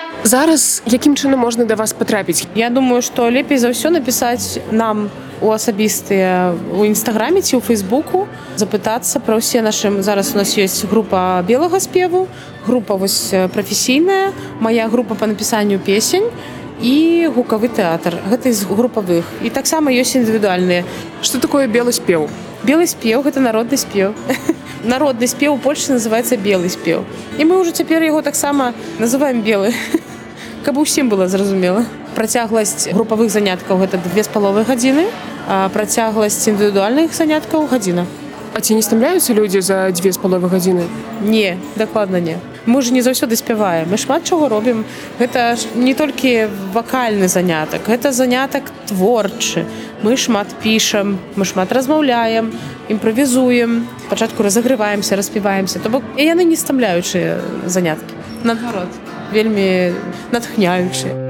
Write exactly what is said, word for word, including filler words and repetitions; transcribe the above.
Зараз якім чынам можна да вас патрапіць? Я думаю, што лепей за ўсё напісаць нам у асабістыя у інстаграме ці ў фейсбуку, запытацца пра ўсе нашым. Зараз у нас ёсць група белага спеву, група вось прафесійная, мая група па напісанню песень і гукавы тэатр. Гэта з групавых. І таксама ёсць індывідуальныя. Што такое белы спеў? Белы спеў гэта народны спеў. Народны спеў у Польшчы называецца белы спеў. І мы ўжо цяпер яго таксама называем белы. Каб усім было зразумела. Працягласць групавых заняткаў гэта две з паловай гадзіны, а працягласць індывідуальных заняткаў гадзіна. А ці не стамляюцца людзі за дзве з паловай гадзіны? Не, дакладна не. Мы ж не заўсёды спяваем. Мы шмат чаго робім. Гэта ж не толькі вакальны занятак, гэта занятак творчы. Мы шмат пішам, мы шмат размаўляем, імправізуем, спачатку разагрываемся, распіваемся. То бок яны не стамляючыя заняткі. Наадварот, вельмі натхняючыя.